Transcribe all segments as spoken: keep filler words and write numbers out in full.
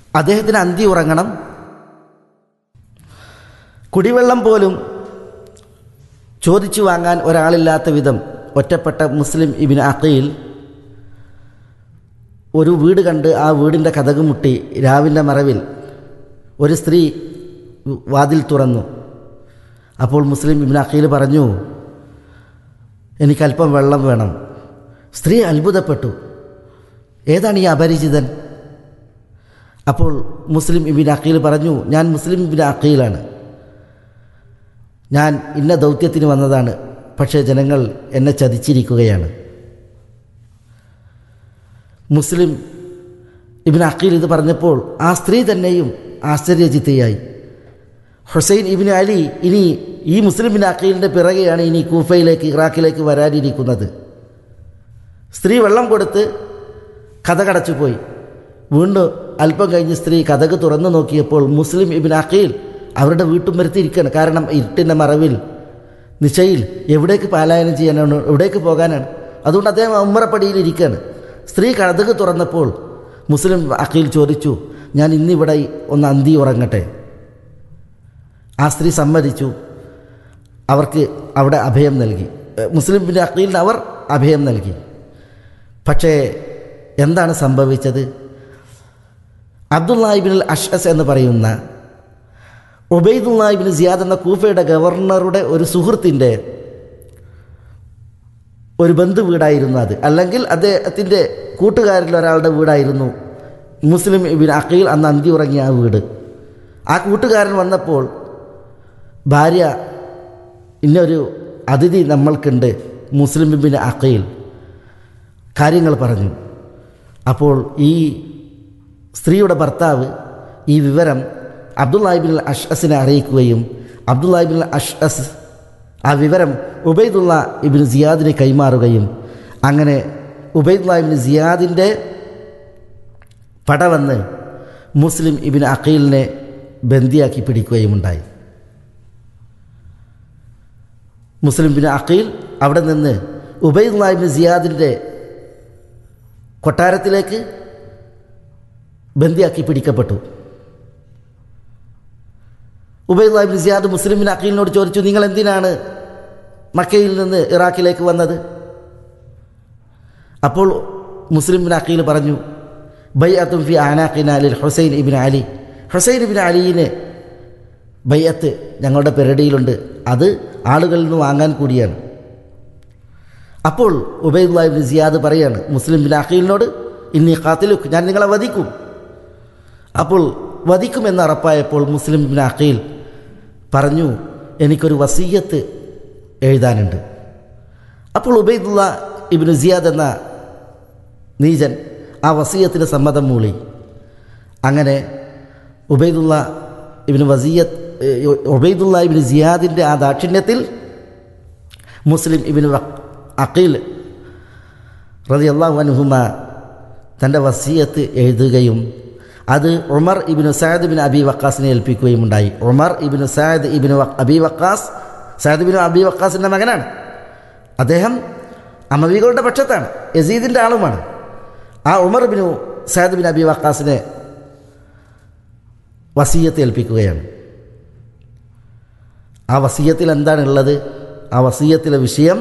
അദ്ദേഹത്തിന് അന്തി ഉറങ്ങണം. കുടിവെള്ളം പോലും ചോദിച്ചു വാങ്ങാൻ ഒരാളില്ലാത്ത വിധം ഒറ്റപ്പെട്ട മുസ്ലിം ഇബ്നു അഖീൽ ഒരു വീട് കണ്ട് ആ വീടിൻ്റെ കതക് മുട്ടി രാവിൻ്റെ മറവിൽ ഒരു സ്ത്രീ വാതിൽ തുറന്നു. അപ്പോൾ മുസ്ലിം ഇബ്നു അഖീൽ പറഞ്ഞു, എനിക്കല്പം വെള്ളം വേണം. സ്ത്രീ അത്ഭുതപ്പെട്ടു, ഏതാണ് ഈ അപരിചിതൻ? അപ്പോൾ മുസ്ലിം ഇബ്നു അഖീൽ പറഞ്ഞു, ഞാൻ മുസ്ലിം ഇബ്നു അഖീലാണ്, ഞാൻ ഇന്ന ദൗത്യത്തിന് വന്നതാണ്, പക്ഷേ ജനങ്ങൾ എന്നെ ചതിച്ചിരിക്കുകയാണ്. മുസ്ലിം ഇബ്നു അഖീൽ ഇത് പറഞ്ഞപ്പോൾ ആ സ്ത്രീ തന്നെയും ആശ്ചര്യചിത്തയായി. ഹുസൈൻ ഇബ്നു അലി ഇനി ഈ മുസ്ലിം ഇബ്നു അഖീലിൻ്റെ പിറകെയാണ് ഇനി കൂഫയിലേക്ക് ഇറാഖിലേക്ക് വരാനിരിക്കുന്നത്. സ്ത്രീ വെള്ളം കൊടുത്ത് കതകടച്ചു പോയി. വീണ്ടും അല്പം കഴിഞ്ഞ് സ്ത്രീ കതക് തുറന്നു നോക്കിയപ്പോൾ മുസ്ലിം ഇബ്നു അഖീൽ അവരുടെ വീട്ടും വരുത്തിയിരിക്കുകയാണ്. കാരണം ഇരുട്ടിൻ്റെ മറവിൽ നിശയിൽ എവിടേക്ക് പലായനം ചെയ്യാനാണ്, എവിടേക്ക് പോകാനാണ്. അതുകൊണ്ട് അദ്ദേഹം ഉമ്മറപ്പടിയിലിരിക്കുകയാണ്. സ്ത്രീ കതക് തുറന്നപ്പോൾ മുസ്ലിം അഖീൽ ചോദിച്ചു, ഞാൻ ഇന്നിവിടെ ഒന്ന് അന്തി ഉറങ്ങട്ടെ. ആ സ്ത്രീ സമ്മതിച്ചു. അവർക്ക് അവിടെ അഭയം നൽകി. മുസ്ലിം ഇബ്നു അഖീലിന് അവർ അഭയം നൽകി. പക്ഷേ എന്താണ് സംഭവിച്ചത്? അബ്ദുല്ലാഹ് ഇബ്നുൽ അഷ്അസ് എന്ന് പറയുന്ന ഉബൈദുല്ലാഹ് ഇബ്നു സിയാദ് എന്ന കൂഫയുടെ ഗവർണറുടെ ഒരു സുഹൃത്തിൻ്റെ ഒരു ബന്ധു വീടായിരുന്നു അത്, അല്ലെങ്കിൽ അദ്ദേഹത്തിൻ്റെ കൂട്ടുകാരിൽ ഒരാളുടെ വീടായിരുന്നു മുസ്ലിം ഇബ്നു അഖീൽ അന്ന് അന്തി ഉറങ്ങിയ ആ വീട്. ആ കൂട്ടുകാരൻ വന്നപ്പോൾ ഭാര്യ, ഇന്നൊരു അതിഥി നമ്മൾക്കുണ്ട്, മുസ്ലിം ഇബ്നു അഖീൽ, കാര്യങ്ങൾ പറഞ്ഞു. അപ്പോൾ ഈ സ്ത്രീയുടെ ഭർത്താവ് ഈ വിവരം അബ്ദുല്ലാഹ് ഇബ്നുൽ അഷ്അസിനെ അറിയിക്കുകയും അബ്ദുല്ലാഹ് ഇബ്നുൽ അഷ്അസ് ആ വിവരം ഉബൈദുല്ലാഹ് ഇബ്നു സിയാദിനെ കൈമാറുകയും അങ്ങനെ ഉബൈദുല്ലാഹ് ഇബ്നു സിയാദിൻ്റെ പട വന്ന് മുസ്ലിം ഇബ്നു അഖീലിനെ ബന്ദിയാക്കി പിടിക്കുകയും ഉണ്ടായി. മുസ്ലിം ഇബ്നു അഖീൽ അവിടെ നിന്ന് ഉബൈദുല്ലാഹ് ഇബ്നു സിയാദിൻ്റെ കൊട്ടാരത്തിലേക്ക് ബന്ദിയാക്കി പിടിക്കപ്പെട്ടു. ഉബൈദുല്ലാഹ് ഇബ്നു സിയാദ് മുസ്ലിം ഇബ്നു അഖീലിനോട് ചോദിച്ചു, നിങ്ങൾ എന്തിനാണ് മക്കയിൽ നിന്ന് ഇറാഖിലേക്ക് വന്നത്? അപ്പോൾ മുസ്ലിം ഇബ്നു അഖീൽ പറഞ്ഞു, ബൈഅത്തും ഫി അനാഖിന ലിൽ ഹുസൈൻ ഇബ്നു അലി, ഹുസൈൻ ഇബ്നു അലിയിന് ബൈഅത്ത് ഞങ്ങളുടെ പെരടിയിലുണ്ട്, അത് ആളുകളിൽ നിന്ന് വാങ്ങാൻ കൂടിയാണ്. അപ്പോൾ ഉബൈദുല്ലാഹ് ഇബ്നു സിയാദ് പറയാണ് മുസ്ലിം ഇബ്നു അഖീലിനോട്, ഇന്നി ഖാതിലുക്, ഞാൻ നിങ്ങളെ വധിക്കും. അപ്പോൾ വധിക്കുമെന്ന് ഉറപ്പായപ്പോൾ മുസ്ലിം ഇബ്നു അഖീൽ പറഞ്ഞു, എനിക്കൊരു വസിയ്യത്ത് എഴുതാനുണ്ട്. അപ്പോൾ ഉബൈദുല്ലാഹ് ഇബ്നു സിയാദ് എന്ന നീചൻ ആ വസിയ്യത്തിന് സമ്മതം മൂളി. അങ്ങനെ ഉബൈദുല്ലാഹ് ഇബ്നു വസിയ്യത്ത് ഉബൈദുല്ലാഹ് ഇബ്നു സിയാദിൻ്റെ ആ ദാക്ഷിണ്യത്തിൽ മുസ്ലിം ഇബ്നു അഖീൽ റളിയല്ലാഹു അൻഹുമ തൻ്റെ വസിയ്യത്ത് എഴുതുകയും അത് ഉമർ ഇബ്നു സഅദ് ഇബ്നു അബി വഖാസിനെ ഏൽപ്പിക്കുകയും ഉണ്ടായി. ഉമർ ഇബ്നു സഅദ് ഇബ്നു അബി വഖാസ്, സഅദ് ഇബ്നു അബി വഖാസിൻ്റെ മകനാണ്. അദ്ദേഹം അമവികളുടെ പക്ഷത്താണ്, യസീദിൻ്റെ ആളുമാണ്. ആ ഉമർ ഇബ്നു സഅദ് ഇബ്നു അബി വഖാസിനെ വസിയ്യത്ത് ഏൽപ്പിക്കുകയാണ്. ആ വസിയ്യത്തിൽ എന്താണുള്ളത്? ആ വസിയ്യത്തിലെ വിഷയം,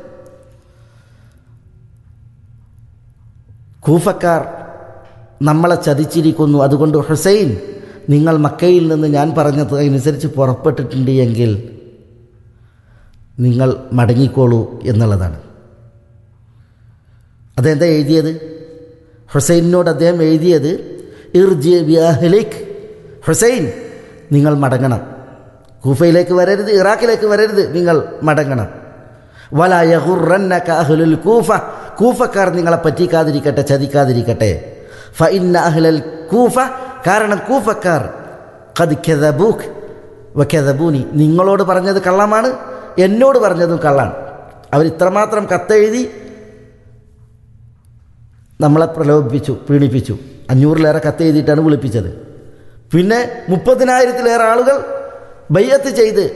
കൂഫക്കാർ നമ്മളെ ചതിച്ചിരിക്കുന്നു, അതുകൊണ്ട് ഹുസൈൻ നിങ്ങൾ മക്കയിൽ നിന്ന് ഞാൻ പറഞ്ഞത് അനുസരിച്ച് പുറപ്പെട്ടിട്ടുണ്ട് എങ്കിൽ നിങ്ങൾ മടങ്ങിക്കോളൂ എന്നുള്ളതാണ്. അതെന്താ എഴുതിയത്? ഹുസൈനോട് അദ്ദേഹം എഴുതിയത്, ഇർജി ബി അഹ്ലിക്, ഹുസൈൻ നിങ്ങൾ മടങ്ങണം, കൂഫയിലേക്ക് വരരുത്, ഇറാഖിലേക്ക് വരരുത്, നിങ്ങൾ മടങ്ങണം. വലാ യഗുറന്നക അഹ്ലുൽ കൂഫ, കൂഫക്കാർ നിങ്ങളെ പറ്റിക്കാതിരിക്കട്ടെ, ചതിക്കാതിരിക്കട്ടെ. ഫഇന്ന അഹ്ലൽ കൂഫ, കാരണം കൂഫക്കാർ ഖദ് കദബൂക് വകദബൂനി, നിങ്ങളോട് പറഞ്ഞത് കള്ളമാണ്, എന്നോട് പറഞ്ഞതും കള്ളാണ്. അവർ ഇത്രമാത്രം കത്തെഴുതി നമ്മളെ പ്രലോഭിപ്പിച്ചു, പീഡിപ്പിച്ചു. അഞ്ഞൂറിലേറെ കത്തെഴുതിയിട്ടാണ് വിളിപ്പിച്ചത്. പിന്നെ മുപ്പതിനായിരത്തിലേറെ ആളുകൾ ബൈഅത്ത് ചെയ്ത്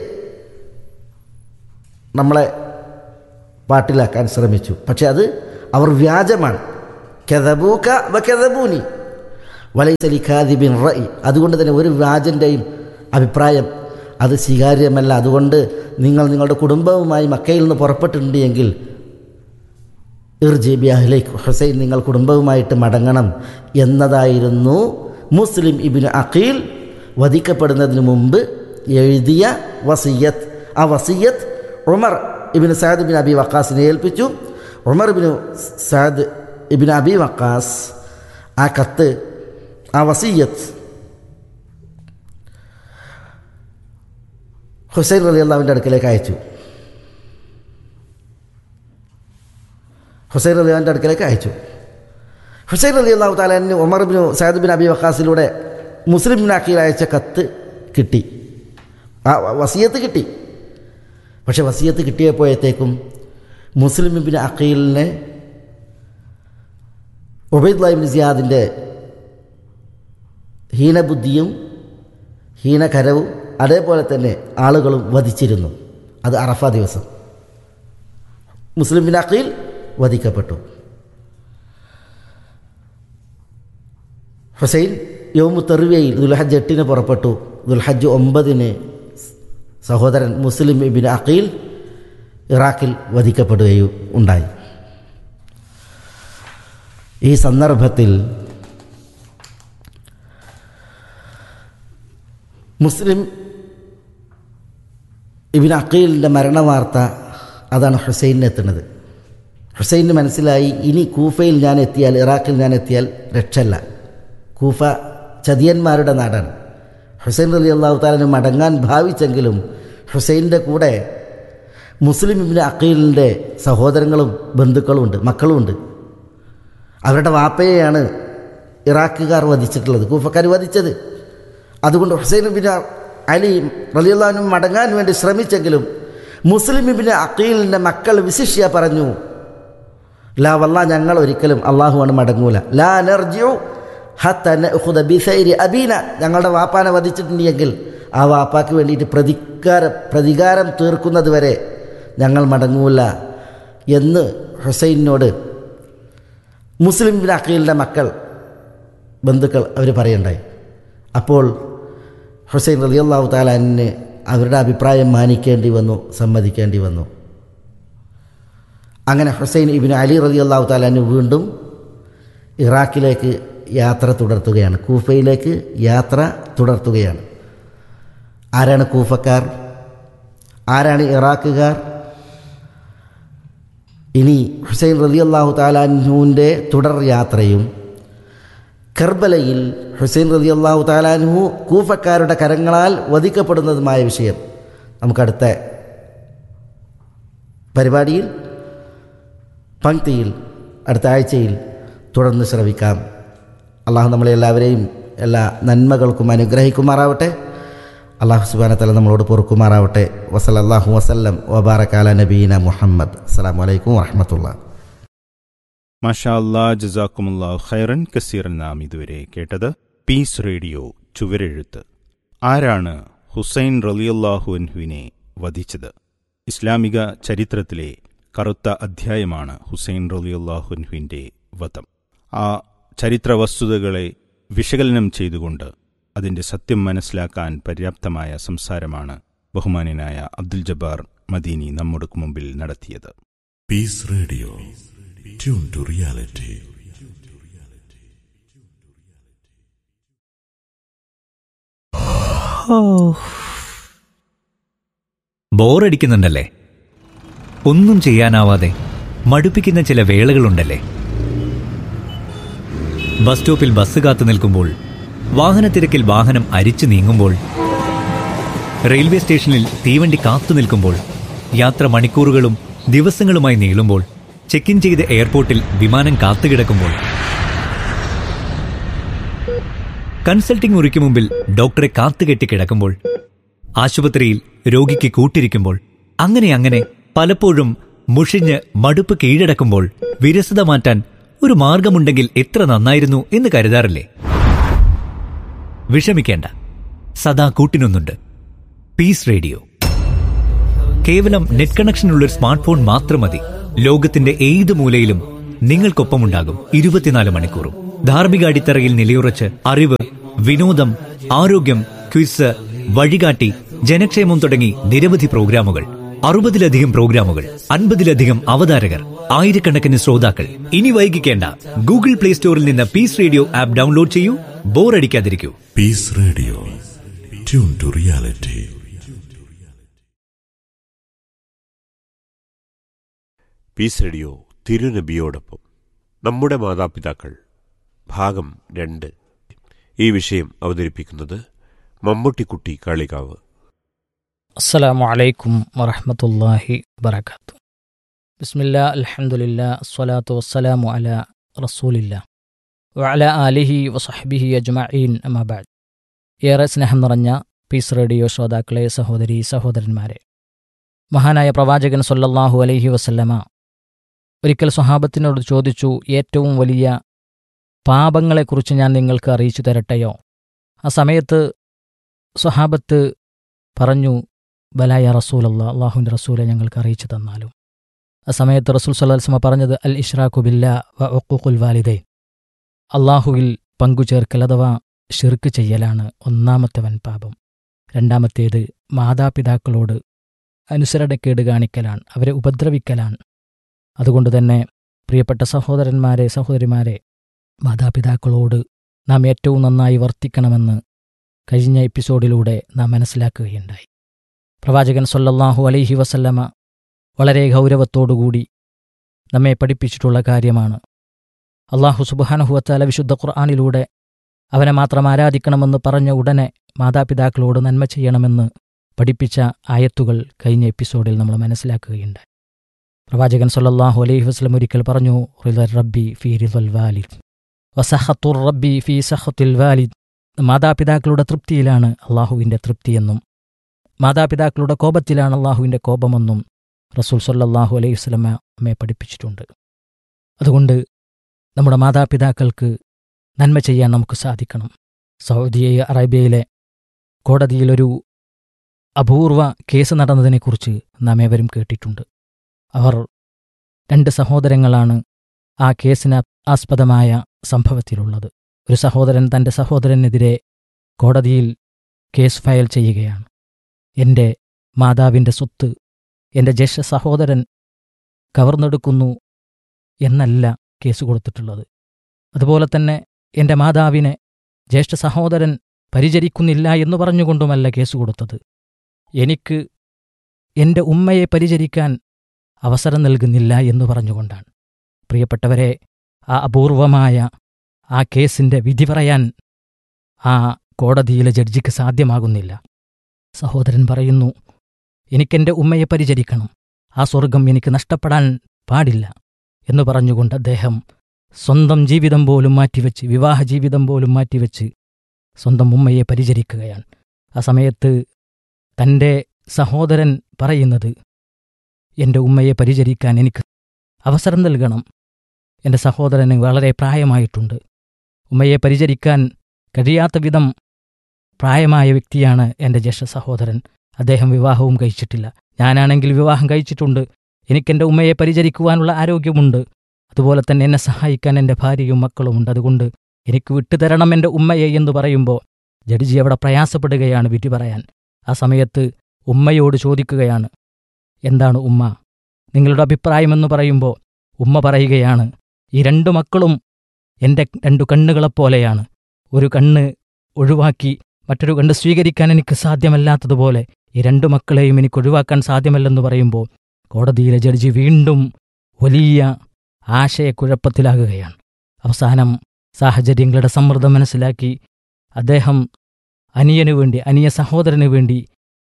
നമ്മളെ പാട്ടിലാക്കാൻ ശ്രമിച്ചു. പക്ഷെ അത് അവർ വ്യാജമാണ്. കദബൂക വകദബൂനി വലൈസ ലികാദിബിൻ റഅയ്, അതുകൊണ്ട് തന്നെ ഒരു വ്യാജൻ്റെയും അഭിപ്രായം അത് സ്വീകാര്യമല്ല. അതുകൊണ്ട് നിങ്ങൾ നിങ്ങളുടെ കുടുംബവുമായി മക്കയിൽ നിന്ന് പുറപ്പെട്ടിട്ടുണ്ട് എങ്കിൽ ഇർജി ബി അഹ്ലിക്, ഹുസൈൻ നിങ്ങൾ കുടുംബവുമായിട്ട് മടങ്ങണം എന്നതായിരുന്നു മുസ്ലിം ഇബ്നു അഖീൽ വധിക്കപ്പെടുന്നതിന് മുമ്പ് എഴുതിയ വസിയത്ത്. ആ വസിയത്ത് ഉമർ ഇബ്നു സഅദ് ഇബ്നു അബി വഖാസിനെ ഏൽപ്പിച്ചു. ഉമർ ഇബ്നു സഅദ് ഇബ്നു അബി വഖാസ് ആ കത്ത്, ആ വസിയത്ത് ഹുസൈൻ റളിയല്ലാഹുവിൻ്റെ അടുക്കലേക്ക് അയച്ചു. ഹുസൈൻ റളിയല്ലാഹുവിൻ്റെ അടുക്കലേക്ക് അയച്ചു. ഹുസൈൻ റളിയല്ലാഹു തആല അൻഹു ഉമർ ഇബ്നു സഅദ് ബിൻ അബി വഖാസിലൂടെ മുസ്ലിം ഇബ്നു അഖീൽ അയച്ച കത്ത് കിട്ടി, ആ വസിയത്ത് കിട്ടി. പക്ഷെ വസിയത്ത് കിട്ടിയപ്പോഴത്തേക്കും മുസ്ലിം ഇബ്നു അഖീലിനെ ഉബൈദുല്ലാഹ് ഇബ്നു സിയാദിൻ്റെ ഹീനബുദ്ധിയും ഹീനകരവും അതേപോലെ തന്നെ ആളുകളും വധിച്ചിരുന്നു. അത് അറഫ ദിവസം മുസ്ലിം ഇബ്നു അഖീൽ വധിക്കപ്പെട്ടു. ഹുസൈൻ യൗമു തർവിയയിൽ ദുൽഹജ്ജ് എട്ടിന് പുറപ്പെട്ടു. ദുൽഹജ്ജ് ഒമ്പതിന് സഹോദരൻ മുസ്ലിം ഇബ്നു അഖീൽ ഇറാഖിൽ വധിക്കപ്പെടുകയും ഉണ്ടായി. ഈ സന്ദർഭത്തിൽ മുസ്ലിം ഇബ്നു അഖീലിൻ്റെ മരണവാർത്ത അതാണ് ഹുസൈനിന് എത്തുന്നത്. ഹുസൈന് മനസ്സിലായി, ഇനി കൂഫയിൽ ഞാൻ എത്തിയാൽ, ഇറാഖിൽ ഞാൻ എത്തിയാൽ രക്ഷല്ല. കൂഫ ചതിയന്മാരുടെ നാടാണ്. ഹുസൈൻ റളിയല്ലാഹു തആല മടങ്ങാൻ ഭാവിച്ചെങ്കിലും ഹുസൈൻ്റെ കൂടെ മുസ്ലിം ഇബ്നു അഖീലിൻ്റെ സഹോദരങ്ങളും ബന്ധുക്കളുമുണ്ട്, മക്കളുമുണ്ട്. അവരുടെ വാപ്പയെയാണ് ഇറാഖുകാർ വധിച്ചിട്ടുള്ളത്, കൂഫക്കാർ വധിച്ചത്. അതുകൊണ്ട് ഹുസൈൻ ഇബ്നു അലി റളിയല്ലാഹു അൻഹു മടങ്ങാൻ വേണ്ടി ശ്രമിച്ചെങ്കിലും മുസ്ലിം ഇബ്നു അഖീലിൻ്റെ മക്കൾ വിശിഷ്യ പറഞ്ഞു, ലാ വല്ലാ, ഞങ്ങൾ ഒരിക്കലും അള്ളാഹുവാണ് മടങ്ങൂല. ലാ നർജിഉ ഹത്താ നഅഖുദ ബിസൈരി അബീന, ഞങ്ങളുടെ വാപ്പാനെ വധിച്ചിട്ടുണ്ടെങ്കിൽ ആ വാപ്പാക്ക് വേണ്ടിയിട്ട് പ്രതികാരം പ്രതികാരം തീർക്കുന്നത് വരെ ഞങ്ങൾ മടങ്ങൂല എന്ന് ഹുസൈനോട് മുസ്ലിം ഇബ്നു അഖീലിൻ്റെ മക്കൾ ബന്ധുക്കൾ അവർ പറയുണ്ടായി. അപ്പോൾ ഹുസൈൻ റളിയല്ലാഹു തആല അൻഹു അവരുടെ അഭിപ്രായം മാനിക്കേണ്ടി വന്നു, സമ്മതിക്കേണ്ടി വന്നു. അങ്ങനെ ഹുസൈൻ ഇബ്നു അലി റളിയല്ലാഹു തആല അൻഹു വീണ്ടും ഇറാഖിലേക്ക് യാത്ര തുടർത്തുകയാണ്, കൂഫയിലേക്ക് യാത്ര തുടർത്തുകയാണ്. ആരാണ് കൂഫക്കാർ? ആരാണ് ഇറാഖുകാർ? ഇനി ഹുസൈൻ റളിയല്ലാഹു തആല അൻഹുവിൻ്റെ തുടർ യാത്രയും കർബലയിൽ ഹുസൈൻ റളിയല്ലാഹു തആല അൻഹു കൂഫക്കാരുടെ കരങ്ങളാൽ വധിക്കപ്പെടുന്നതുമായ വിഷയം നമുക്കടുത്ത പരിപാടിയിൽ, പങ്ക്തിയിൽ, അടുത്ത ആഴ്ചയിൽ തുടർന്ന് ശ്രവിക്കാം. അള്ളാഹു നമ്മളെ എല്ലാവരെയും എല്ലാ നന്മകൾക്കും അനുഗ്രഹിക്കുമാറാവട്ടെ. അള്ളാഹു സുബ്ഹാനഹു വ തആല നമ്മളോട് പൊറുക്കുമാറാവട്ടെ. വസല്ലല്ലാഹു വസല്ലം വബാറക അലാ നബീന മുഹമ്മദ്. അസ്സലാമു അലൈക്കും വറഹ്മത്തുള്ളാഹി. മാഷാ അല്ലാഹ്, ജസാക്കുമുല്ലാഹു ഖൈറൻ കസീറൻ. നാം ഇതുവരെ കേട്ടത് പീസ് റേഡിയോ ചുവരെഴുത്ത്. ആരാണ് ഹുസൈൻ റളിയല്ലാഹു അൻഹുവിനെ വധിച്ചത്? ഇസ്ലാമിക ചരിത്രത്തിലെ കറുത്ത അധ്യായമാണ് ഹുസൈൻ റളിയല്ലാഹു അൻഹുവിൻ്റെ വധം. ആ ചരിത്ര വസ്തുതകളെ വിശകലനം ചെയ്തുകൊണ്ട് അതിൻ്റെ സത്യം മനസ്സിലാക്കാൻ പര്യാപ്തമായ സംസാരമാണ് ബഹുമാന്യനായ അബ്ദുൽ ജബ്ബാർ മദീനി നമ്മുടെ മുമ്പിൽ നടത്തിയത്. Piece radio, tune to reality. ബോറടിക്കുന്നുണ്ടല്ലേ? ഒന്നും ചെയ്യാനാവാതെ മടുപ്പിക്കുന്ന ചില വേളകളുണ്ടല്ലേ? ബസ് സ്റ്റോപ്പിൽ ബസ് കാത്തു നിൽക്കുമ്പോൾ, വാഹനത്തിരക്കിൽ വാഹനം അരിച്ചു നീങ്ങുമ്പോൾ, റെയിൽവേ സ്റ്റേഷനിൽ തീവണ്ടി കാത്തു നിൽക്കുമ്പോൾ, യാത്ര മണിക്കൂറുകളും ദിവസങ്ങളുമായി നീളുമ്പോൾ, ചെക്ക് ഇൻ ചെയ്ത് എയർപോർട്ടിൽ വിമാനം കാത്തുകിടക്കുമ്പോൾ, കൺസൾട്ടിംഗ് മുറിക്ക് മുമ്പിൽ ഡോക്ടറെ കാത്തുകെട്ടി കിടക്കുമ്പോൾ, ആശുപത്രിയിൽ രോഗിക്ക് കൂട്ടിരിക്കുമ്പോൾ, അങ്ങനെ അങ്ങനെ പലപ്പോഴും മുഷിഞ്ഞ് മടുപ്പ് കീഴടക്കുമ്പോൾ വിരസത മാറ്റാൻ ഒരു മാർഗമുണ്ടെങ്കിൽ എത്ര നന്നായിരുന്നു എന്ന് കരുതാറില്ലേ? വിഷമിക്കേണ്ട, സദാ കൂട്ടിനൊന്നുണ്ട്. Piece radio. കേവലം നെറ്റ് കണക്ഷനുള്ളൊരു സ്മാർട്ട് ഫോൺ മാത്രം മതി. ലോകത്തിന്റെ ഏത് മൂലയിലും നിങ്ങൾക്കൊപ്പമുണ്ടാകും ഇരുപത്തിനാല് മണിക്കൂറും. ധാർമ്മിക അടിത്തറയിൽ നിലയുറച്ച് അറിവ്, വിനോദം, ആരോഗ്യം, ക്വിസ്, വഴികാട്ടി, ജനക്ഷേമം തുടങ്ങി നിരവധി പ്രോഗ്രാമുകൾ. അറുപതിലധികം പ്രോഗ്രാമുകൾ, അൻപതിലധികം അവതാരകർ, ആയിരക്കണക്കിന് ശ്രോതാക്കൾ. ഇനി വൈകിക്കേണ്ട, ഗൂഗിൾ പ്ലേ സ്റ്റോറിൽ നിന്ന് പീസ് റേഡിയോ ആപ്പ് ഡൗൺലോഡ് ചെയ്യൂ. ബോറടിക്കാതിരിക്കൂ. Piece radio, tune to reality. Piece radio തിരുനബിയോടൊപ്പം നമ്മുടെ മാതാപിതാക്കൾ ഭാഗം രണ്ട്. ഈ വിഷയം അവതരിപ്പിക്കുന്നത് മമ്മൂട്ടിക്കുട്ടി കാളികാവ്. അസ്സലാമു അലൈക്കും വറഹ്മത്തുള്ളാഹി വബറകാതുഹു. ബിസ്മില്ലാ, അൽഹംദുലില്ലാ, അസ്സലാത്തു വസ്സലാമു അലാ റസൂലില്ലാ വഅലാ ആലിഹി വസഹ്ബിഹി അജ്മഈൻ, അമ്മാ ബഅദ്. ഏറെ സ്നേഹം നിറഞ്ഞ പീസ് റേഡിയോ ശ്രോതാക്കളെ, സഹോദരി സഹോദരന്മാരെ, മഹാനായ പ്രവാചകൻ സല്ലല്ലാഹു അലൈഹി വസല്ലമ ഒരിക്കൽ സ്വഹാബത്തിനോട് ചോദിച്ചു, ഏറ്റവും വലിയ പാപങ്ങളെക്കുറിച്ച് ഞാൻ നിങ്ങൾക്ക് അറിയിച്ചു തരട്ടെയോ? ആ സമയത്ത് സ്വഹാബത്ത് പറഞ്ഞു, ബലായ റസൂലല്ലാ, അള്ളാഹുവിൻ്റെ റസൂലെ ഞങ്ങൾക്ക് അറിയിച്ചു തന്നാലും. ആ സമയത്ത് റസൂൽ സല്ലല്ലാഹു അലൈഹി വസല്ലം പറഞ്ഞത്, അൽ ഇശ്റാഖു ബില്ലാ വ ഉഖൂഖുൽ വാലിദൈൻ, അള്ളാഹുവിൽ പങ്കുചേർക്കൽ അഥവാ ശിർക്ക് ചെയ്യലാണ് ഒന്നാമത്തെ വൻ പാപം. രണ്ടാമത്തേത് മാതാപിതാക്കളോട് അനുസരണക്കേട് കാണിക്കലാണ്, അവരെ ഉപദ്രവിക്കലാണ്. അതുകൊണ്ട് തന്നെ പ്രിയപ്പെട്ട സഹോദരന്മാരെ, സഹോദരിമാരെ, മാതാപിതാക്കളോട് നാം ഏറ്റവും നന്നായി വർത്തിക്കണമെന്ന് കഴിഞ്ഞ എപ്പിസോഡിലൂടെ നാം മനസ്സിലാക്കുകയുണ്ടായി. പ്രവാചകൻ സല്ലല്ലാഹു അലൈഹി വസല്ലമ വളരെ ഗൗരവത്തോടുകൂടി നമ്മെ പഠിപ്പിച്ചിട്ടുള്ള കാര്യമാണ്. അല്ലാഹു സുബ്ഹാനഹു വ തആല വിശുദ്ധ ഖുർആനിലൂടെ അവനെ മാത്രം ആരാധിക്കണമെന്ന് പറഞ്ഞ ഉടനെ മാതാപിതാക്കളോട് നന്മ ചെയ്യണമെന്ന് പഠിപ്പിച്ച ആയത്തുകൾ കഴിഞ്ഞ എപ്പിസോഡിൽ നമ്മൾ മനസ്സിലാക്കുകയുണ്ടായി. പ്രവാചകൻ സല്ലല്ലാഹു അലൈഹി വസല്ലം ഒരിക്കൽ പറഞ്ഞു, റിളർ റബ്ബി ഫീ റിളൽ വാലിദ് വസഖത്തുർ റബ്ബി ഫീ സഖത്തിൽ വാലിദ്. മാതാപിതാക്കളുടെ തൃപ്തിയിലാണ് അള്ളാഹുവിൻ്റെ തൃപ്തിയെന്നും മാതാപിതാക്കളുടെ കോപത്തിലാണ് അള്ളാഹുവിൻ്റെ കോപമെന്നും റസൂൽ സല്ലല്ലാഹു അലൈഹി വസല്ലം നമ്മെ പഠിപ്പിച്ചിട്ടുണ്ട്. അതുകൊണ്ട് നമ്മുടെ മാതാപിതാക്കൾക്ക് നന്മ ചെയ്യാൻ നമുക്ക് സാധിക്കണം. സൗദി അറേബ്യയിലെ കോടതിയിലൊരു അപൂർവ കേസ് നടന്നതിനെക്കുറിച്ച് നാം ഏവരും കേട്ടിട്ടുണ്ട്. അവർ രണ്ട് സഹോദരങ്ങളാണ് ആ കേസിന് ആസ്പദമായ സംഭവത്തിലുള്ളത്. ഒരു സഹോദരൻ തൻ്റെ സഹോദരനെതിരെ കോടതിയിൽ കേസ് ഫയൽ ചെയ്യുകയാണ്. എൻ്റെ മാതാവിൻ്റെ സ്വത്ത് എൻ്റെ ജ്യേഷ്ഠ സഹോദരൻ കവർന്നെടുക്കുന്നു എന്നല്ല കേസ് കൊടുത്തിട്ടുള്ളത്. അതുപോലെ തന്നെ എൻ്റെ മാതാവിനെ ജ്യേഷ്ഠ സഹോദരൻ പരിചരിക്കുന്നില്ല എന്ന് പറഞ്ഞുകൊണ്ടുമല്ല കേസ് കൊടുത്തത്. എനിക്ക് എൻ്റെ ഉമ്മയെ പരിചരിക്കാൻ അവസരം നൽകുന്നില്ല എന്ന് പറഞ്ഞുകൊണ്ടാണ്. പ്രിയപ്പെട്ടവരെ, ആ അപൂർവമായ ആ കേസിൻ്റെ വിധി പറയാൻ ആ കോടതിയിലെ ജഡ്ജിക്ക് സാധ്യമാകുന്നില്ല. സഹോദരൻ പറയുന്നു, എനിക്കെൻ്റെ ഉമ്മയെ പരിചരിക്കണം, ആ സ്വർഗം എനിക്ക് നഷ്ടപ്പെടാൻ പാടില്ല എന്ന് പറഞ്ഞുകൊണ്ട് അദ്ദേഹം സ്വന്തം ജീവിതം പോലും മാറ്റിവെച്ച്, വിവാഹ ജീവിതം പോലും മാറ്റിവെച്ച് സ്വന്തം ഉമ്മയെ പരിചരിക്കുകയാണ്. ആ സമയത്ത് തൻ്റെ സഹോദരൻ പറയുന്നത്, എൻ്റെ ഉമ്മയെ പരിചരിക്കാൻ എനിക്ക് അവസരം നൽകണം, എൻ്റെ സഹോദരന് വളരെ പ്രായമായിട്ടുണ്ട്, ഉമ്മയെ പരിചരിക്കാൻ കഴിയാത്ത വിധം പ്രായമായ വ്യക്തിയാണ് എൻ്റെ ജ്യേഷ്ഠ സഹോദരൻ, അദ്ദേഹം വിവാഹവും കഴിച്ചിട്ടില്ല, ഞാനാണെങ്കിൽ വിവാഹം കഴിച്ചിട്ടുണ്ട്, എനിക്കെൻ്റെ ഉമ്മയെ പരിചരിക്കുവാനുള്ള ആരോഗ്യമുണ്ട്, അതുപോലെ തന്നെ എന്നെ സഹായിക്കാൻ എൻ്റെ ഭാര്യയും മക്കളുമുണ്ട്, അതുകൊണ്ട് എനിക്ക് വിട്ടുതരണം എൻ്റെ ഉമ്മയെ എന്ന് പറയുമ്പോൾ ജഡ്ജി അവിടെ പ്രയാസപ്പെടുകയാണ് വിധി പറയാൻ. ആ സമയത്ത് ഉമ്മയോട് ചോദിക്കുകയാണ്, എന്താണ് ഉമ്മ നിങ്ങളുടെ അഭിപ്രായമെന്ന് പറയുമ്പോൾ ഉമ്മ പറയുകയാണ്, ഈ രണ്ടു മക്കളും എൻ്റെ രണ്ടു കണ്ണുകളെപ്പോലെയാണ്, ഒരു കണ്ണ് ഒഴിവാക്കി മറ്റൊരു കണ്ണ് സ്വീകരിക്കാൻ എനിക്ക് സാധ്യമല്ലാത്തതുപോലെ ഈ രണ്ടു മക്കളെയും എനിക്ക് ഒഴിവാക്കാൻ സാധ്യമല്ലെന്ന് പറയുമ്പോൾ കോടതിയിലെ ജഡ്ജി വീണ്ടും വലിയ ആശയക്കുഴപ്പത്തിലാകുകയാണ്. അവസാനം സാഹചര്യങ്ങളുടെ സമ്മർദ്ദം മനസ്സിലാക്കി അദ്ദേഹം അനിയനു വേണ്ടി, അനിയ സഹോദരന് വേണ്ടി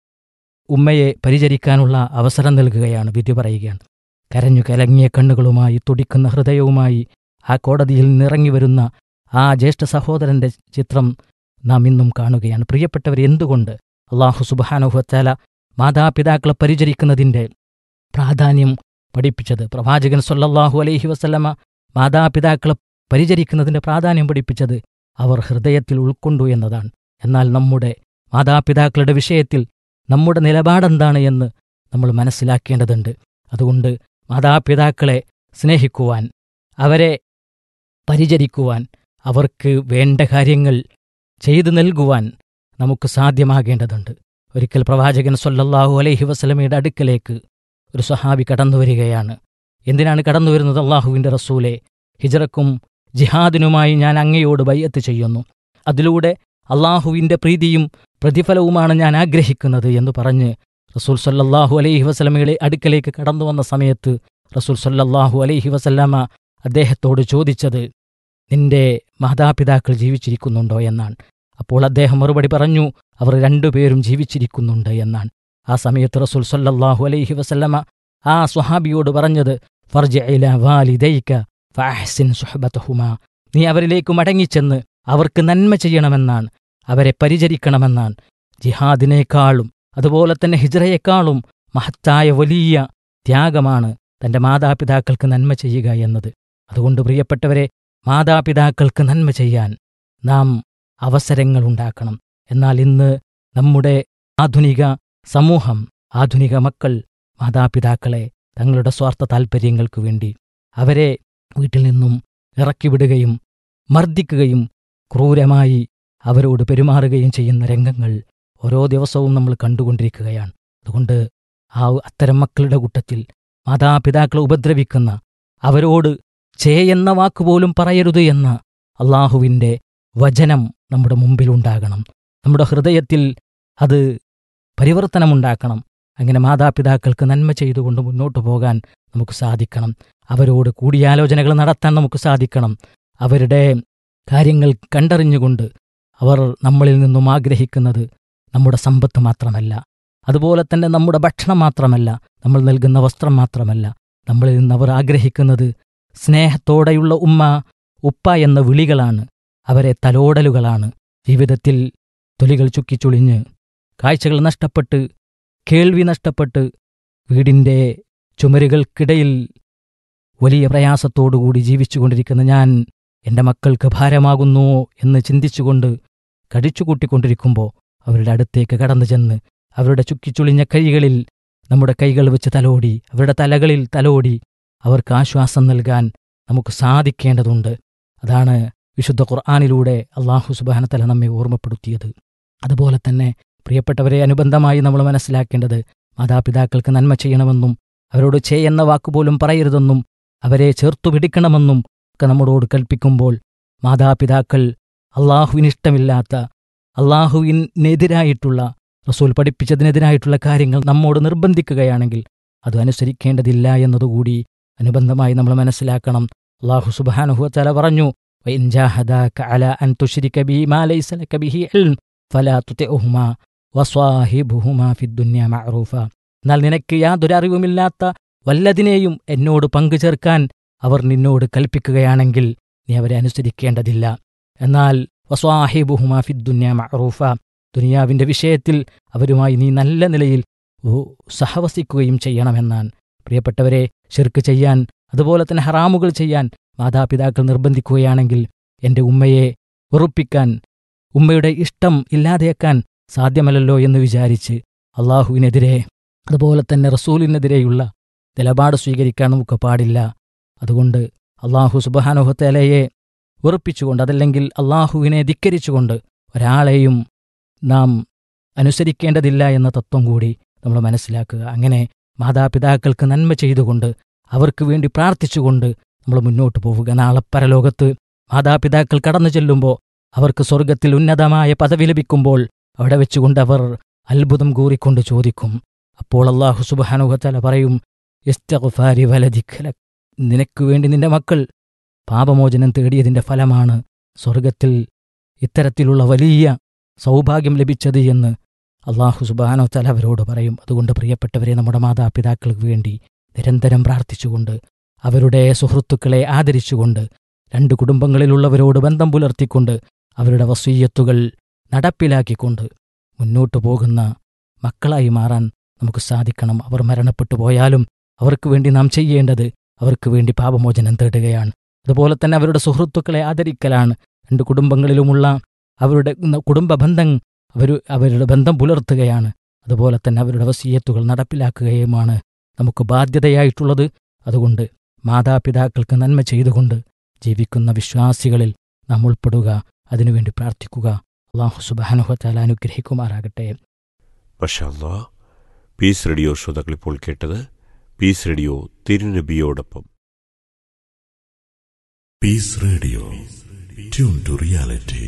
ഉമ്മയെ പരിചരിക്കാനുള്ള അവസരം നൽകുകയാണ്, വിധി പറയുകയാണ്. കരഞ്ഞു കലങ്ങിയ കണ്ണുകളുമായി, തുടിക്കുന്ന ഹൃദയവുമായി ആ കോടതിയിൽ നിന്നിറങ്ങി വരുന്ന ആ ജ്യേഷ്ഠ സഹോദരൻ്റെ ചിത്രം നാം ഇന്നും കാണുകയാണ്. പ്രിയപ്പെട്ടവർ, എന്തുകൊണ്ട് അല്ലാഹു സുബ്ഹാനഹു വ തആല മാതാപിതാക്കളെ പരിചരിക്കുന്നതിൻ്റെ പ്രാധാന്യം പഠിപ്പിച്ചത്? പ്രവാചകൻ സല്ലല്ലാഹു അലൈഹി വസല്ലമ മാതാപിതാക്കളെ പരിചരിക്കുന്നതിൻ്റെ പ്രാധാന്യം പഠിപ്പിച്ചത് അവർ ഹൃദയത്തിൽ ഉൾക്കൊണ്ടു എന്നതാണ്. എന്നാൽ നമ്മുടെ മാതാപിതാക്കളുടെ വിഷയത്തിൽ നമ്മുടെ നിലപാടെന്താണ് എന്ന് നമ്മൾ മനസ്സിലാക്കേണ്ടതുണ്ട്. അതുകൊണ്ട് മാതാപിതാക്കളെ സ്നേഹിക്കുവാൻ, അവരെ പരിചരിക്കുവാൻ, അവർക്ക് വേണ്ട കാര്യങ്ങൾ ചെയ്തു നൽകുവാൻ നമുക്ക് സാധ്യമാകേണ്ടതുണ്ട്. ഒരിക്കൽ പ്രവാചകൻ സ്വല്ലല്ലാഹു അലൈഹി വസല്ലമയുടെ അടുക്കലേക്ക് ഒരു സ്വഹാബി കടന്നു വരികയാണ്. എന്തിനാണ് കടന്നു വരുന്നത്? അള്ളാഹുവിൻ്റെ റസൂലെ, ഹിജ്റക്കും ജിഹാദിനുമായി ഞാൻ അങ്ങയോട് ബൈഅത്ത് ചെയ്യുന്നു. അതിലൂടെ അള്ളാഹുവിൻ്റെ പ്രീതിയും പ്രതിഫലവുമാണ് ഞാൻ ആഗ്രഹിക്കുന്നത് എന്ന് പറഞ്ഞ് റസൂൽ സ്വല്ലല്ലാഹു അലൈഹി വസല്ലമയുടെ അടുക്കലേക്ക് കടന്നു വന്ന സമയത്ത് റസൂൽ സ്വല്ലല്ലാഹു അലൈഹി വസല്ലമ അദ്ദേഹത്തോട് ചോദിച്ചത്, നിന്റെ മാതാപിതാക്കൾ ജീവിച്ചിരിക്കുന്നുണ്ടോ എന്നാണ്. അപ്പോൾ അദ്ദേഹം മറുപടി പറഞ്ഞു, അവർ രണ്ടുപേരും ജീവിച്ചിരിക്കുന്നുണ്ട് എന്നാണ്. ആ സമയത്ത് റസൂൽ സ്വല്ലല്ലാഹു അലൈഹി വസല്ലമ ആ സ്വഹാബിയോട് പറഞ്ഞത്, ഫർജി ഇലാ വാലിദൈക ഫഅഹ്സിൻ സുഹ്ബതഹുമാ, നീ അവരിലേക്ക് മടങ്ങിച്ചെന്ന് അവർക്ക് നന്മ ചെയ്യണമെന്നാണ്, അവരെ പരിചരിക്കണമെന്നാണ്. ജിഹാദിനേക്കാളും അതുപോലെ തന്നെ ഹിജ്റയേക്കാളും മഹത്തായ വലിയ ത്യാഗമാണ് തൻ്റെ മാതാപിതാക്കൾക്ക് നന്മ ചെയ്യുക എന്നത്. അതുകൊണ്ട് പ്രിയപ്പെട്ടവരെ, മാതാപിതാക്കൾക്ക് നന്മ ചെയ്യാൻ നാം അവസരങ്ങൾ ഉണ്ടാക്കണം. എന്നാൽ ഇന്ന് നമ്മുടെ ആധുനിക സമൂഹം, ആധുനിക മക്കൾ മാതാപിതാക്കളെ തങ്ങളുടെ സ്വാർത്ഥ താൽപ്പര്യങ്ങൾക്ക് വേണ്ടി അവരെ വീട്ടിൽ നിന്നും ഇറക്കിവിടുകയും മർദ്ദിക്കുകയും ക്രൂരമായി അവരോട് പെരുമാറുകയും ചെയ്യുന്ന രംഗങ്ങൾ ഓരോ ദിവസവും നമ്മൾ കണ്ടുകൊണ്ടിരിക്കുകയാണ്. അതുകൊണ്ട് ആ അത്തരം മക്കളുടെ കൂട്ടത്തിൽ മാതാപിതാക്കളെ ഉപദ്രവിക്കുന്ന, അവരോട് ചേ എന്ന വാക്കുപോലും പറയരുത് എന്ന അള്ളാഹുവിൻ്റെ വചനം നമ്മുടെ മുമ്പിലുണ്ടാകണം. നമ്മുടെ ഹൃദയത്തിൽ അത് പരിവർത്തനമുണ്ടാക്കണം. അങ്ങനെ മാതാപിതാക്കൾക്ക് നന്മ ചെയ്തുകൊണ്ട് മുന്നോട്ടു പോകാൻ നമുക്ക് സാധിക്കണം. അവരോട് കൂടിയാലോചനകൾ നടത്താൻ നമുക്ക് സാധിക്കണം. അവരുടെ കാര്യങ്ങൾ കണ്ടറിഞ്ഞുകൊണ്ട് അവർ നമ്മളിൽ നിന്നും ആഗ്രഹിക്കുന്നത് നമ്മുടെ സമ്പത്ത് മാത്രമല്ല, അതുപോലെ തന്നെ നമ്മുടെ ഭക്ഷണം മാത്രമല്ല, നമ്മൾ നൽകുന്ന വസ്ത്രം മാത്രമല്ല. നമ്മളിൽ നിന്ന് അവർ ആഗ്രഹിക്കുന്നത് സ്നേഹത്തോടെയുള്ള ഉമ്മ, ഉപ്പ എന്ന വിളികളാണ്, അവരെ തലോടലുകളാണ്. ജീവിതത്തിൽ തൊലികൾ ചുക്കിച്ചുളിഞ്ഞ്, കാഴ്ചകൾ നഷ്ടപ്പെട്ട്, കേൾവി നഷ്ടപ്പെട്ട്, വീടിൻ്റെ ചുമരുകൾക്കിടയിൽ വലിയ പ്രയാസത്തോടുകൂടി ജീവിച്ചുകൊണ്ടിരിക്കുന്ന ഞാൻ എൻ്റെ മക്കൾക്ക് ഭാരമാകുന്നു എന്ന് ചിന്തിച്ചുകൊണ്ട് കടിച്ചുകൂട്ടിക്കൊണ്ടിരിക്കുമ്പോൾ അവരുടെ അടുത്തേക്ക് കടന്നു ചെന്ന് അവരുടെ ചുക്കിച്ചുളിഞ്ഞ കൈകളിൽ നമ്മുടെ കൈകൾ വെച്ച് തലോടി, അവരുടെ തലകളിൽ തലോടി അവർക്ക് ആശ്വാസം നൽകാൻ നമുക്ക് സാധിക്കേണ്ടതുണ്ട്. അതാണ് വിശുദ്ധ ഖുർആനിലൂടെ അല്ലാഹു സുബ്ഹാനഹു വതആല നമ്മെ ഓർമ്മപ്പെടുത്തിയത്. അതുപോലെ തന്നെ പ്രിയപ്പെട്ടവരെ, അനുബന്ധമായി നമ്മൾ മനസ്സിലാക്കേണ്ടത് മാതാപിതാക്കൾക്ക് നന്മ ചെയ്യണമെന്നും അവരോട് ചേ എന്ന വാക്കുപോലും പറയരുതെന്നും അവരെ ചേർത്തു പിടിക്കണമെന്നും ഒക്കെ നമ്മളോട് കൽപ്പിക്കുമ്പോൾ, മാതാപിതാക്കൾ അള്ളാഹുവിനിഷ്ടമില്ലാത്ത, അള്ളാഹുവിനെതിരായിട്ടുള്ള, റസൂൽ പഠിപ്പിച്ചതിനെതിരായിട്ടുള്ള കാര്യങ്ങൾ നമ്മോട് നിർബന്ധിക്കുകയാണെങ്കിൽ അത് അനുസരിക്കേണ്ടതില്ല എന്നതുകൂടി അനുബന്ധമായി നമ്മൾ മനസ്സിലാക്കണം. അല്ലാഹു സുബ്ഹാനഹു വതആല പറഞ്ഞു, വഇൻ ജാഹദാക അലാ അൻ തുശ്രിക ബി മാ ലൈസ ലക ബിഹി ഇൽം ഫലാ തുതിഉഹുമാ വസ്വാഹിബുഹുമാ ഫിദ്ദുനിയ മഅറൂഫ. എന്നാൽ നിനക്ക് യാതൊരു അറിവുമില്ലാത്ത വല്ലതിനെയും എന്നോട് പങ്കുചേർക്കാൻ അവർ നിന്നോട് കൽപ്പിക്കുകയാണെങ്കിൽ നീ അവരെ അനുസരിക്കേണ്ടതില്ല. എന്നാൽ വസ്വാഹിബുഹുമാ ഫിദ്ദുനിയ മഅറൂഫ, ദുനിയാവിൻ്റെ വിഷയത്തിൽ അവരുമായി നീ നല്ല നിലയിൽ സഹവസിക്കുകയും ചെയ്യണമെന്നാണ്. പ്രിയപ്പെട്ടവരെ, ശിർക്ക് ചെയ്യാൻ, അതുപോലെ തന്നെ ഹറാമുകൾ ചെയ്യാൻ മാതാപിതാക്കൾ നിർബന്ധിക്കുകയാണെങ്കിൽ എൻ്റെ ഉമ്മയെ വെറുപ്പിക്കാൻ, ഉമ്മയുടെ ഇഷ്ടം ഇല്ലാതെയാക്കാൻ സാധ്യമല്ലല്ലോ എന്ന് വിചാരിച്ച് അള്ളാഹുവിനെതിരെ അതുപോലെ തന്നെ റസൂലിനെതിരെയുള്ള നിലപാട് സ്വീകരിക്കാൻ നമുക്ക് പാടില്ല. അതുകൊണ്ട് അള്ളാഹു സുബ്ഹാനഹു വതആലയെ വെറുപ്പിച്ചുകൊണ്ട്, അതല്ലെങ്കിൽ അള്ളാഹുവിനെ ധിക്കരിച്ചുകൊണ്ട് ഒരാളെയും നാം അനുസരിക്കേണ്ടതില്ല എന്ന തത്വം കൂടി നമ്മൾ മനസ്സിലാക്കുക. അങ്ങനെ മാതാപിതാക്കൾക്ക് നന്മ ചെയ്തുകൊണ്ട് അവർക്ക് വേണ്ടി പ്രാർത്ഥിച്ചുകൊണ്ട് നമ്മൾ മുന്നോട്ട് പോവുക. നാളെ പരലോകത്ത് മാതാപിതാക്കൾ കടന്നു ചെല്ലുമ്പോൾ, അവർക്ക് സ്വർഗത്തിൽ ഉന്നതമായ പദവി ലഭിക്കുമ്പോൾ അവിടെ വെച്ചുകൊണ്ട് അവർ അത്ഭുതം കൂറിക്കൊണ്ട് ചോദിക്കും. അപ്പോൾ അല്ലാഹു സുബ്ഹാനഹു വതആല പറയും, ഇസ്തിഗ്ഫാരി വലദിക ലക്, നിനക്ക് വേണ്ടി നിന്റെ മക്കൾ പാപമോചനം തേടിയതിൻ്റെ ഫലമാണ് സ്വർഗത്തിൽ ഇത്തരത്തിലുള്ള വലിയ സൗഭാഗ്യം ലഭിച്ചത് എന്ന് അല്ലാഹു സുബ്ഹാനഹു വതആല അവരോട് പറയും. അതുകൊണ്ട് പ്രിയപ്പെട്ടവരെ, നമ്മുടെ മാതാപിതാക്കൾക്ക് വേണ്ടി നിരന്തരം പ്രാർത്ഥിച്ചുകൊണ്ട്, അവരുടെ സുഹൃത്തുക്കളെ ആദരിച്ചുകൊണ്ട്, രണ്ട് കുടുംബങ്ങളിലുള്ളവരോട് ബന്ധം പുലർത്തിക്കൊണ്ട്, അവരുടെ വസീയത്തുകൾ നടപ്പിലാക്കിക്കൊണ്ട് മുന്നോട്ടു പോകുന്ന മക്കളായി മാറാൻ നമുക്ക് സാധിക്കണം. അവർ മരണപ്പെട്ടു പോയാലും അവർക്ക് വേണ്ടി നാം ചെയ്യേണ്ടത് അവർക്ക് വേണ്ടി പാപമോചനം തേടുകയാണ്. അതുപോലെ തന്നെ അവരുടെ സുഹൃത്തുക്കളെ ആദരിക്കലാണ്. രണ്ട് കുടുംബങ്ങളിലുമുള്ള അവരുടെ കുടുംബ ബന്ധം അവർ അവരുടെ ബന്ധം പുലർത്തുകയാണ്. അതുപോലെ തന്നെ അവരുടെ വസീയത്തുകൾ നടപ്പിലാക്കുകയുമാണ് നമുക്ക് ബാധ്യതയായിട്ടുള്ളത്. അതുകൊണ്ട് മാതാപിതാക്കൾക്ക് നന്മ ചെയ്തുകൊണ്ട് ജീവിക്കുന്ന വിശ്വാസികളിൽ നാം ഉൾപ്പെടുക, അതിനുവേണ്ടി പ്രാർത്ഥിക്കുക. അള്ളാഹു സുബ്ഹാനഹു വ തആല അനുഗ്രഹിക്കുമാറാകട്ടെ. മാഷാ അല്ലാഹ്. പീസ് റേഡിയോ ശ്രോതാക്കൾ ഇപ്പോൾ കേട്ടത് piece radio തിരുനബിയോടൊപ്പം. Peace Radio. Tune to reality.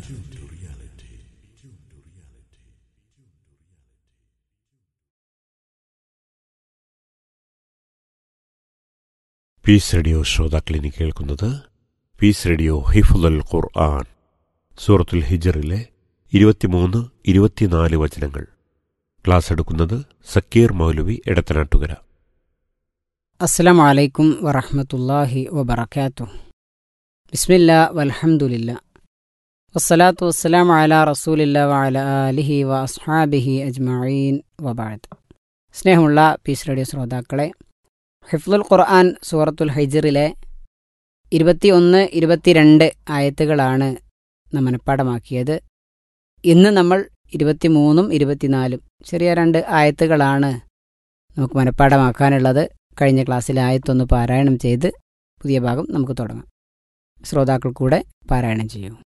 Piece radio ശ്രോതാക്കൾ ഇനി കേൾക്കുന്നത് പീസ് റേഡിയോ ഹിഫ്ളുൽ ഖുർആൻ, സൂറത്തുൽ ഹിജ്റിലെ ഇരുപത്തിമൂന്ന് ഇരുപത്തിനാല് വചനങ്ങൾ. ക്ലാസ് എടുക്കുന്നത് സക്കീർ മൗലവി എടത്തനാട്ടുകര. അസ്സലാമു അലൈക്കും വറഹ്മത്തുള്ളാഹി വബറകാതുഹു. ബിസ്മില്ലാ വൽഹംദുലില്ലാ വസ്സലാത്തു വസ്സലാമു അലാ റസൂലില്ലാ വഅലാ ആലിഹി വഅസ്ഹാബിഹി അജ്മഈൻ വബഅദ്. സ്നേഹമുള്ള പീസ് റേഡിയോ ശ്രോതാക്കളെ, ഹിഫ്ളുൽ ഖുർആൻ സൂറത്തുൽ ഹിജ്റിലെ ഇരുപത്തിയൊന്ന് ഇരുപത്തിരണ്ട് ആയത്തുകളാണ് നാം മനഃപ്പാഠമാക്കിയത്. ഇന്ന് നമ്മൾ ഇരുപത്തിമൂന്നും ഇരുപത്തിനാലും ചെറിയ രണ്ട് ആയത്തുകളാണ് നമുക്ക് മനഃപ്പാഠമാക്കാനുള്ളത്. കഴിഞ്ഞ ക്ലാസ്സിലെ ആയത്തൊന്ന് പാരായണം ചെയ്ത് പുതിയ ഭാഗം നമുക്ക് തുടങ്ങാം. ശ്രോതാക്കൾ കൂടെ പാരായണം ചെയ്യൂ.